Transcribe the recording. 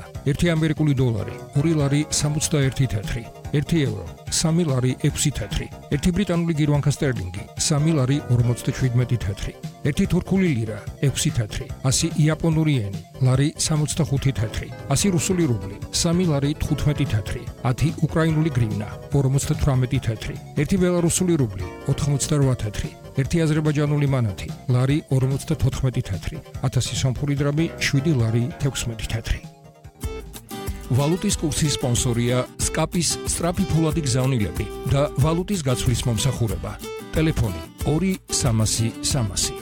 გრივნა, 1 ამერიკული დოლარი, 2 ლარი 61 თეთრი, 1 ევრო, 3 ლარი 6 თეთრი, 1 ბრიტანული გირვანქა სტერლინგი, 3 ლარი 57 თეთრი, 1 თურქული ლირა, 6 თეთრი, 100 იაპონური ენი, ლარი 65 თეთრი, 100 რუსული რუბლი, 3 ლარი 15 თეთრი, 10 უკრაინული გრივნა, 58 თეთრი, 1 ბელარუსული რუბლი, 88 თეთრი, 1 აზერბაიჯანული მანათი, ლარი 54 თეთრი, 1000 სომხური დრამი, 7 ლარი 16 თეთრი. ვალუტის კურსის სპონსორია სკაპის სწრაფი ფულადი გზავნილები და ვალუტის გაცვლის მომსახურება. ტელეფონი 2 300 300.